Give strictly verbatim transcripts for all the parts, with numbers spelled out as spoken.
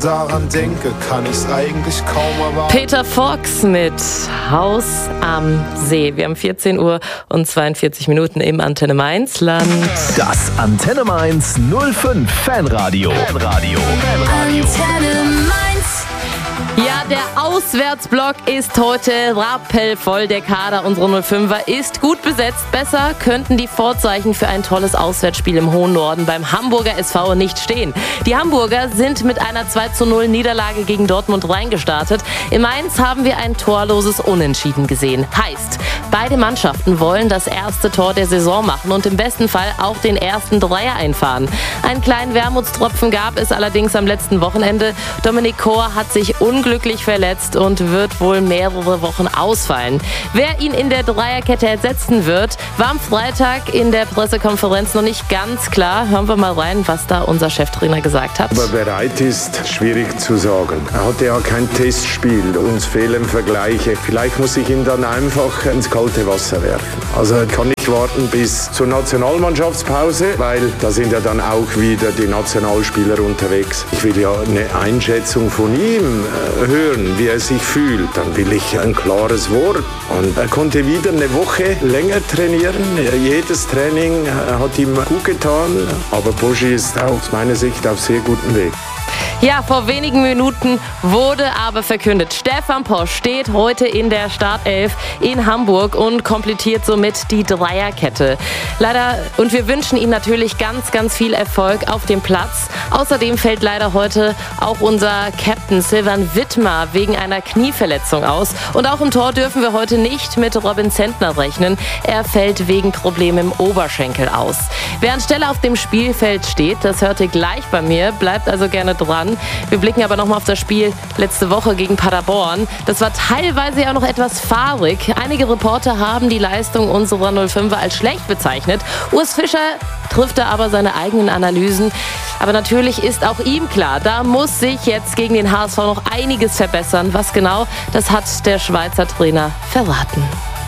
Daran denke, kann ich's eigentlich kaum erwarten. Peter Fox mit Haus am See. Wir haben vierzehn Uhr und zweiundvierzig Minuten im Antenne Mainz Land. Das Antenne Mainz null fünf Fanradio. Fanradio. Fanradio. Antenne Mainz. Ja, der Auswärtsblock ist heute rappelvoll. Der Kader unserer null fünfer ist gut besetzt. Besser könnten die Vorzeichen für ein tolles Auswärtsspiel im hohen Norden beim Hamburger S V nicht stehen. Die Hamburger sind mit einer zwei zu null Niederlage gegen Dortmund reingestartet. In Mainz haben wir ein torloses Unentschieden gesehen. Heißt, beide Mannschaften wollen das erste Tor der Saison machen und im besten Fall auch den ersten Dreier einfahren. Einen kleinen Wermutstropfen gab es allerdings am letzten Wochenende. Dominik Kor hat sich unglücklich verletzt und wird wohl mehrere Wochen ausfallen. Wer ihn in der Dreierkette ersetzen wird, war am Freitag in der Pressekonferenz noch nicht ganz klar. Hören wir mal rein, was da unser Cheftrainer gesagt hat. Ob er bereit ist, schwierig zu sagen. Er hatte ja kein Testspiel, uns fehlen Vergleiche. Vielleicht muss ich ihn dann einfach ins kalte Wasser werfen. Also er kann nicht warten bis zur Nationalmannschaftspause, weil da sind ja dann auch wieder die Nationalspieler unterwegs. Ich will ja eine Einschätzung von ihm hören, wie er sich fühlt. Dann will ich ein klares Wort. Und er konnte wieder eine Woche länger trainieren. Jedes Training hat ihm gut getan. Aber Boschi ist aus meiner Sicht auf sehr gutem Weg. Ja, vor wenigen Minuten wurde aber verkündet, Stefan Posch steht heute in der Startelf in Hamburg und komplettiert somit die Dreierkette. Leider, und wir wünschen ihm natürlich ganz, ganz viel Erfolg auf dem Platz. Außerdem fällt leider heute auch unser Captain Silvan Wittmer wegen einer Knieverletzung aus. Und auch im Tor dürfen wir heute nicht mit Robin Zentner rechnen. Er fällt wegen Problemen im Oberschenkel aus. Wer anstelle auf dem Spielfeld steht, das hört ihr gleich bei mir, bleibt also gerne dran. Wir blicken aber nochmal auf das Spiel letzte Woche gegen Paderborn. Das war teilweise ja noch etwas fahrig. Einige Reporter haben die Leistung unserer null fünfer als schlecht bezeichnet. Urs Fischer trifft da aber seine eigenen Analysen. Aber natürlich ist auch ihm klar, da muss sich jetzt gegen den H S V noch einiges verbessern. Was genau, das hat der Schweizer Trainer verraten.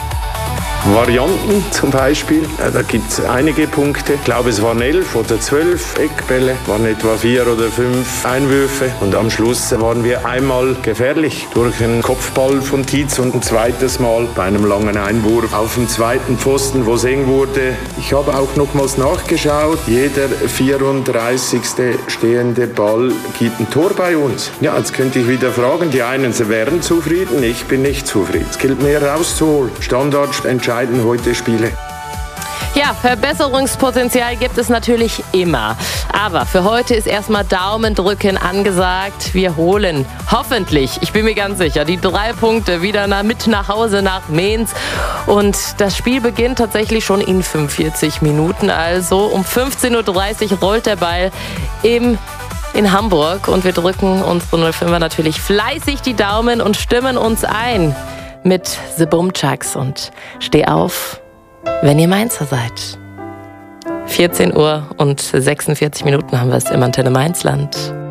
Varianten zum Beispiel, da gibt es einige Punkte. Ich glaube, es waren elf oder zwölf Eckbälle, waren etwa vier oder fünf Einwürfe. Und am Schluss waren wir einmal gefährlich durch einen Kopfball von Tietz und ein zweites Mal bei einem langen Einwurf auf dem zweiten Pfosten, wo es eng wurde. Ich habe auch nochmals nachgeschaut. Jeder vierunddreißigste stehende Ball gibt ein Tor bei uns. Ja, jetzt könnte ich wieder fragen, die einen wären zufrieden, ich bin nicht zufrieden. Es gilt mehr rauszuholen. Standard entscheiden heute Spiele. Ja, Verbesserungspotenzial gibt es natürlich immer. Aber für heute ist erstmal Daumen drücken angesagt. Wir holen hoffentlich, ich bin mir ganz sicher, die drei Punkte wieder mit nach Hause nach Mainz. Und das Spiel beginnt tatsächlich schon in fünfundvierzig Minuten. Also um fünfzehn Uhr dreißig rollt der Ball im in Hamburg. Und wir drücken unsere null fünfer natürlich fleißig die Daumen und stimmen uns ein mit The Bumchucks und Steh auf, wenn ihr Mainzer seid. vierzehn Uhr und sechsundvierzig Minuten haben wir es im Antenne Mainz Land.